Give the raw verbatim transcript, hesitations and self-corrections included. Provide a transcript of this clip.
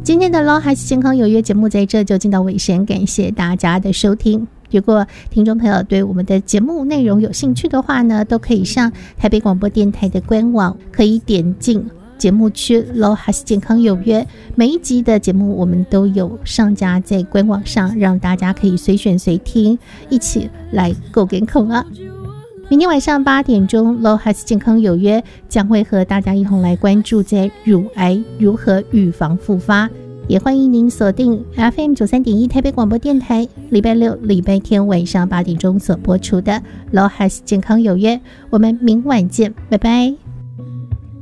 今天的 Law House 健康有约节目在这就进到尾声，感谢大家的收听。如果听众朋友对我们的节目内容有兴趣的话呢，都可以上台北广播电台的官网，可以点进节目区 Law House 健康有约，每一集的节目我们都有上架在官网上，让大家可以随选随听，一起来够跟控啊。明天晚上八点钟 Law House 健康有约将会和大家一同来关注在乳癌如何预防复发，也欢迎您锁定 F M 九十三点一 台北广播电台礼拜六礼拜天晚上八点钟所播出的 Law House 健康有约，我们明晚见，拜拜。